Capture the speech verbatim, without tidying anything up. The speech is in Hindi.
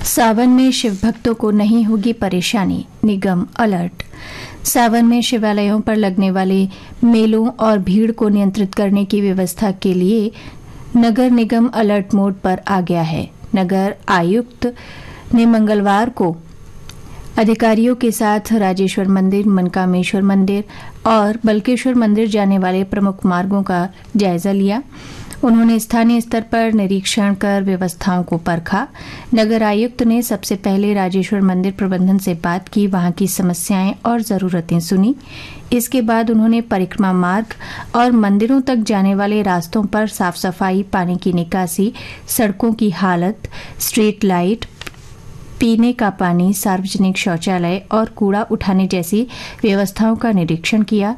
सावन में शिव भक्तों को नहीं होगी परेशानी, निगम अलर्ट। सावन में शिवालयों पर लगने वाले मेलों और भीड़ को नियंत्रित करने की व्यवस्था के लिए नगर निगम अलर्ट मोड पर आ गया है। नगर आयुक्त ने मंगलवार को अधिकारियों के साथ राजेश्वर मंदिर, मनकामेश्वर मंदिर और बल्केश्वर मंदिर जाने वाले प्रमुख मार्गों का जायजा लिया। उन्होंने स्थानीय स्तर पर निरीक्षण कर व्यवस्थाओं को परखा। नगर आयुक्त ने सबसे पहले राजेश्वर मंदिर प्रबंधन से बात की, वहां की समस्याएं और जरूरतें सुनी। इसके बाद उन्होंने परिक्रमा मार्ग और मंदिरों तक जाने वाले रास्तों पर साफ सफाई, पानी की निकासी, सड़कों की हालत, स्ट्रीट लाइट, पीने का पानी, सार्वजनिक शौचालय और कूड़ा उठाने जैसी व्यवस्थाओं का निरीक्षण किया।